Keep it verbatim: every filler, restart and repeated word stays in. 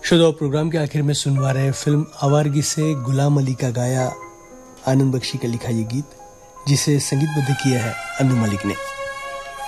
श्रोताओं, प्रोग्राम के आखिर में सुनवा रहे फिल्म आवारगी से गुलाम अली का गाया आनंद बख्शी का लिखा ये गीत, जिसे संगीतबद्ध किया है अनु मलिक ने।